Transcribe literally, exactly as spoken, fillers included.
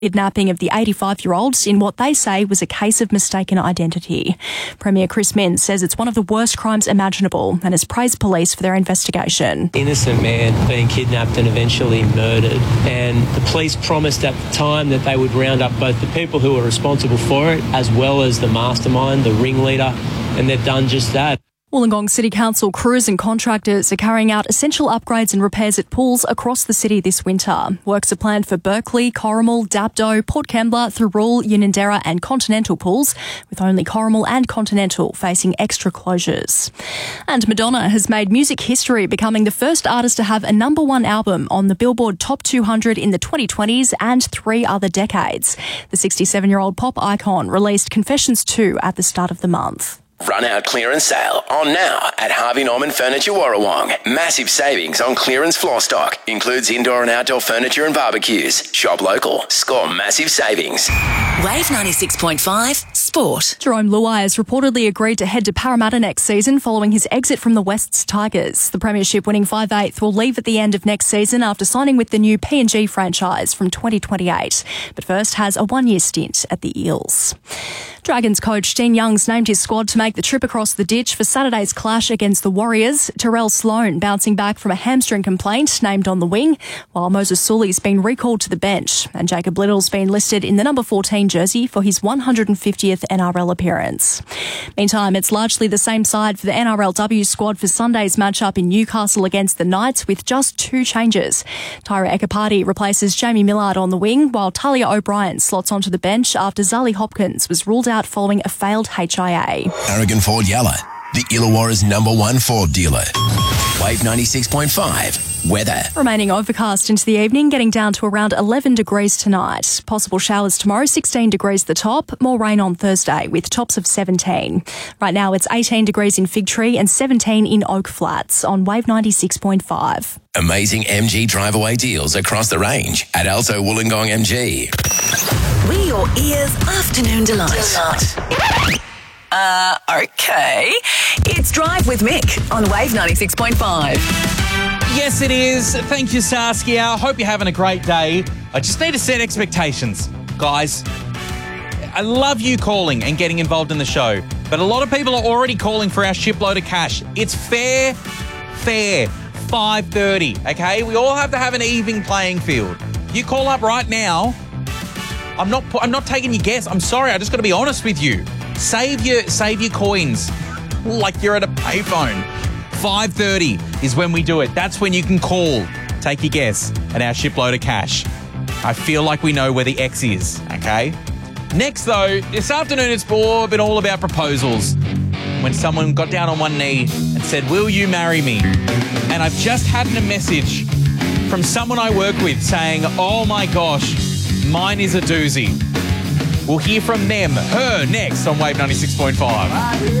kidnapping of the eighty-five-year-old in what they say was a case of mistaken identity. Premier Chris Minns says it's one of the worst crimes imaginable and has praised police for their investigation. Innocent man being kidnapped and eventually murdered, and the police promised at the time that they would round up both the people who were responsible for it as well as the mastermind, the ringleader, and they've done just that. Wollongong City Council crews and contractors are carrying out essential upgrades and repairs at pools across the city this winter. Works are planned for Berkeley, Corrimal, Dapto, Port Kembla, Thirroul, Unanderra and Continental pools, with only Corrimal and Continental facing extra closures. And Madonna has made music history, becoming the first artist to have a number one album on the Billboard Top two hundred in the twenty twenties and three other decades. The sixty-seven-year-old pop icon released Confessions two at the start of the month. Run out clearance sale on now at Harvey Norman Furniture Warrawong. Massive savings on clearance floor stock. Includes indoor and outdoor furniture and barbecues. Shop local. Score massive savings. Wave ninety-six point five Sport. Jerome Luai has reportedly agreed to head to Parramatta next season following his exit from the Wests Tigers. The premiership winning five eighth will leave at the end of next season after signing with the new P and G franchise from twenty twenty-eight. But first has a one-year stint at the Eels. Dragons coach Dean Young's named his squad to make the trip across the ditch for Saturday's clash against the Warriors. Terrell Sloan bouncing back from a hamstring complaint, named on the wing, while Moses Sully's been recalled to the bench, and Jacob Little's been listed in the number fourteen jersey for his one hundred fiftieth N R L appearance. Meantime, it's largely the same side for the N R L W squad for Sunday's matchup in Newcastle against the Knights, with just two changes. Tyra Ekapati replaces Jamie Millard on the wing, while Talia O'Brien slots onto the bench after Zali Hopkins was ruled out following a failed H I A. Aragon Ford Yalla, the Illawarra's number one Ford dealer. Wave ninety-six point five. Weather. Remaining overcast into the evening, getting down to around eleven degrees tonight. Possible showers tomorrow, sixteen degrees the top. More rain on Thursday with tops of seventeen. Right now it's eighteen degrees in Fig Tree and seventeen in Oak Flats on Wave ninety-six point five. Amazing M G drive-away deals across the range at Alto Wollongong M G. We're your ears' afternoon delight. delight. Uh, okay. It's Drive with Mick on Wave ninety-six point five. Yes, it is. Thank you, Saskia. I hope you're having a great day. I just need to set expectations. Guys, I love you calling and getting involved in the show, but a lot of people are already calling for our shipload of cash. It's fair, fair, five thirty, okay? We all have to have an even playing field. You call up right now. I'm not I'm not taking your guess. I'm sorry. I just got to be honest with you. Save your save your coins like you're at a payphone. five thirty is when we do it. That's when you can call, take your guess at our shipload of cash. I feel like we know where the X is, okay? Next, though, this afternoon it's all been all about proposals. When someone got down on one knee and said, "Will you marry me?" And I've just had a message from someone I work with saying, "Oh my gosh, mine is a doozy." We'll hear from them, her, next on Wave ninety-six point five.